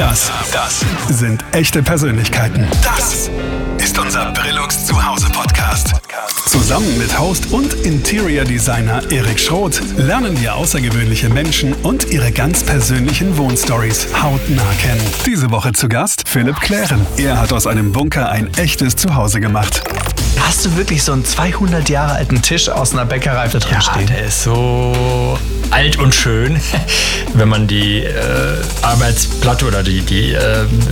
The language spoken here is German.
Das sind echte Persönlichkeiten. Das ist unser Brillux Zuhause-Podcast. Zusammen mit Host und Interior Designer Erik Schroth lernen wir außergewöhnliche Menschen und ihre ganz persönlichen Wohnstories hautnah kennen. Diese Woche zu Gast Philipp Klären. Er hat aus einem Bunker ein echtes Zuhause gemacht. Hast du wirklich so einen 200 Jahre alten Tisch aus einer Bäckerei da drin stehen? Der ist so alt und schön. Wenn man die Arbeitsplatte oder die